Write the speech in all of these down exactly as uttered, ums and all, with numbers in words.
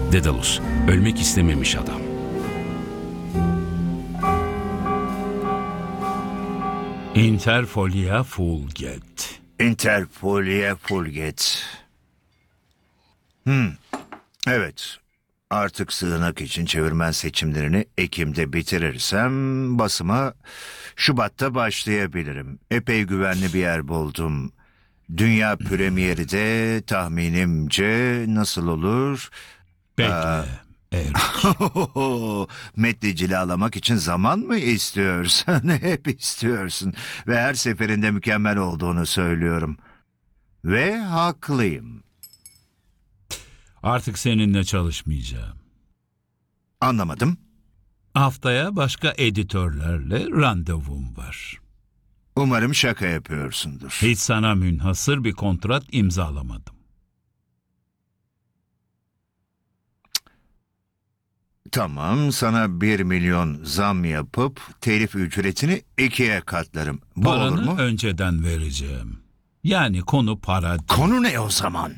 Dedalus, ölmek istememiş adam. Interfolia fulget. Interfolia fulget. Hmm. Evet. Artık sığınak için çevirmen seçimlerini Ekim'de bitirirsem basıma Şubat'ta başlayabilirim. Epey güvenli bir yer buldum. Dünya premieri de tahminimce nasıl olur? Bekle. Aa. Erik. Metni cilalamak için zaman mı istiyorsun? Hep istiyorsun. Ve her seferinde mükemmel olduğunu söylüyorum. Ve haklıyım. Artık seninle çalışmayacağım. Anlamadım. Haftaya başka editörlerle randevum var. Umarım şaka yapıyorsundur. Hiç sana münhasır bir kontrat imzalamadım. Tamam, sana bir milyon zam yapıp telif ücretini ikiye katlarım. Bu Paranı olur mu? önceden vereceğim. Yani konu para değil. Konu ne o zaman?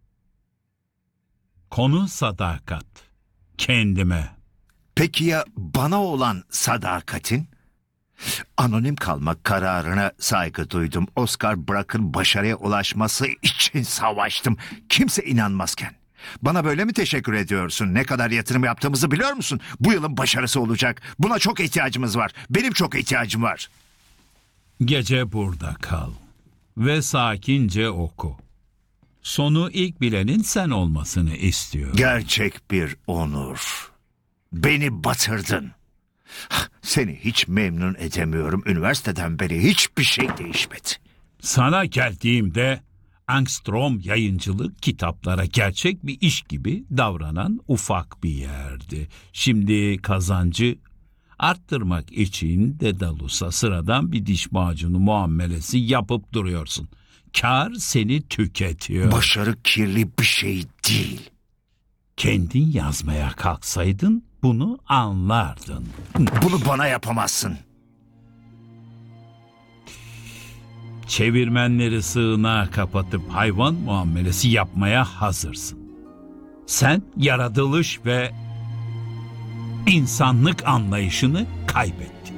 Konu sadakat. Kendime. Peki ya bana olan sadakatin? Anonim kalmak kararına saygı duydum. Oscar Brock'ın başarıya ulaşması için savaştım. Kimse inanmazken. Bana böyle mi teşekkür ediyorsun? Ne kadar yatırım yaptığımızı biliyor musun? Bu yılın başarısı olacak. Buna çok ihtiyacımız var. Benim çok ihtiyacım var. Gece burada kal. Ve sakince oku. Sonu ilk bilenin sen olmasını istiyorum. Gerçek bir onur. Beni batırdın. Seni hiç memnun edemiyorum. Üniversiteden beri hiçbir şey değişmedi. Sana geldiğimde Angstrom Yayıncılık kitaplara gerçek bir iş gibi davranan ufak bir yerdi. Şimdi kazancı arttırmak için Dedalus'a sıradan bir diş macunu muamelesi yapıp duruyorsun. Kar seni tüketiyor. Başarı kirli bir şey değil. Kendin yazmaya kalksaydın bunu anlardın. Bunu bana yapamazsın. Çevirmenleri sığınağa kapatıp hayvan muamelesi yapmaya hazırsın. Sen yaratılış ve insanlık anlayışını kaybettin.